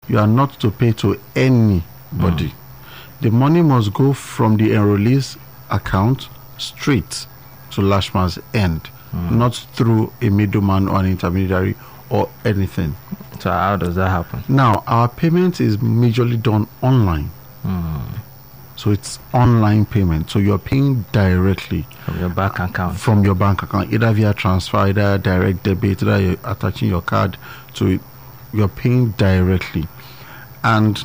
you are not to pay to anybody. The money must go from the enrollee's account straight to Lashma's end, not through a middleman or an intermediary or anything. So how does that happen? Now, our payment is majorly done online. So it's online payment. So you're paying directly From your bank account. from your bank account, either via transfer, either direct debit, either you're attaching your card to it. You're paying directly. And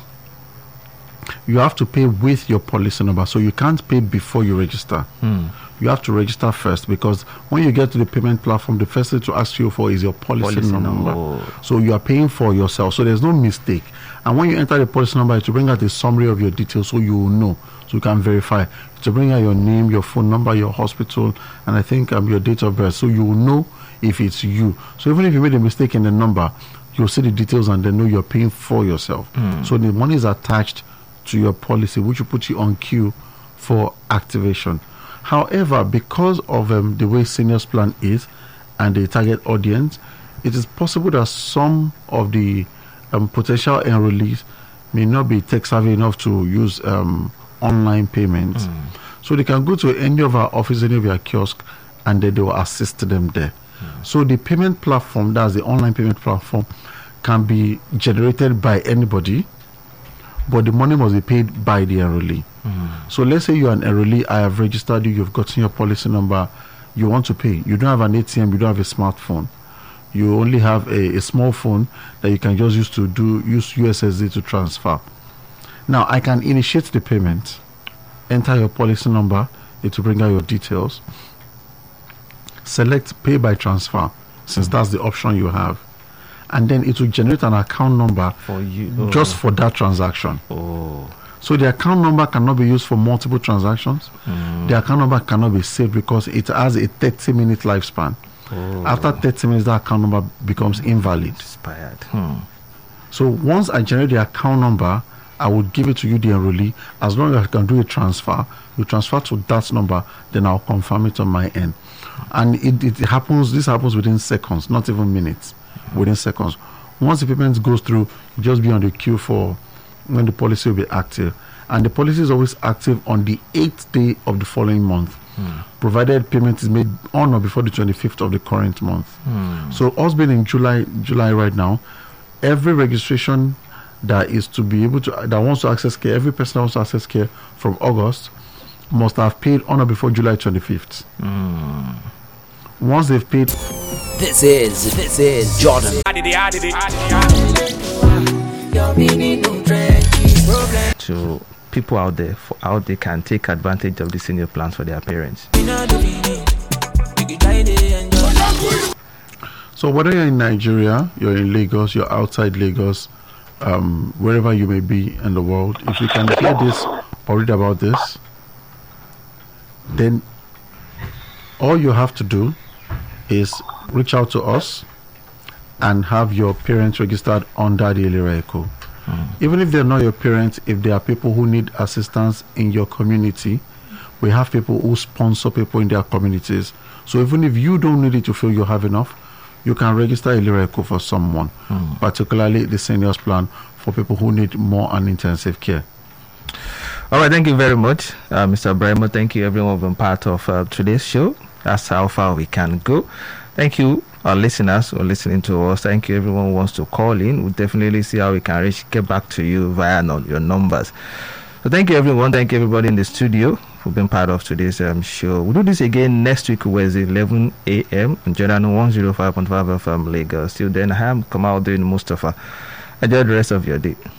you have to pay with your policy number. So you can't pay before you register. You have to register first, because when you get to the payment platform, the first thing to ask you for is your policy number. So you are paying for yourself. So there's no mistake. And when you enter the policy number, it will bring out a summary of your details so you will know, so you can verify. It will bring out your name, your phone number, your hospital, and I think your date of birth, so you will know if it's you. So even if you made a mistake in the number, you'll see the details and then know you're paying for yourself. So the money is attached to your policy, which will put you on queue for activation. However, because of the way Seniors Plan is and the target audience, it is possible that some of the potential enrollees may not be tech savvy enough to use online payments. So they can go to any of our offices, any of our kiosks, and then they will assist them there. So the payment platform, that's the online payment platform, can be generated by anybody, but the money must be paid by the enrollee. So let's say you're an enrollee, I have registered you, you've gotten your policy number, you want to pay. You don't have an ATM, you don't have a smartphone. You only have a small phone that you can just use USSD to transfer. Now, I can initiate the payment, enter your policy number, it will bring out your details. Select pay by transfer, since that's the option you have. And then it will generate an account number For you. just for that transaction. So the account number cannot be used for multiple transactions. The account number cannot be saved because it has a 30-minute lifespan. After 30 minutes, that account number becomes invalid. Expired. So once I generate the account number, I will give it to you, the enrollee. As long as I can do a transfer, you transfer to that number, then I'll confirm it on my end. And this happens within seconds, not even minutes, within seconds. Once the payment goes through, you just be on the queue for when the policy will be active. And the policy is always active on the 8th day of the following month, provided payment is made on or before the 25th of the current month. So us being in July right now, every registration that is to be able to, that wants to access care, every person that wants to access care from August must have paid on or before July 25th. Once they've paid, This is Jordan. To people out there, for how they can take advantage of the senior plans for their parents. so whether you're in Nigeria, you're in Lagos, you're outside Lagos, wherever you may be in the world, if you can hear this or read about this, then all you have to do is reach out to us and have your parents registered under the Ilera Echo. Even if they're not your parents, if there are people who need assistance in your community, we have people who sponsor people in their communities. So even if you don't need it to feel you have enough, you can register Ilera Echo for someone, particularly the Seniors Plan for people who need more and intensive care. All right, thank you very much, Mr. Bremo. Thank you, everyone, for being part of today's show. That's how far we can go. Thank you, our listeners, for listening to us. Thank you, everyone who wants to call in. We'll definitely see how we can get back to you via your numbers. So thank you, everyone. Thank you, everybody in the studio for being part of today's show. We'll do this again next week, Wednesday, 11 a.m. on Jordan 105.5 FM Lagos. Till then, I am Kamal Mustafa. Enjoy the rest of your day.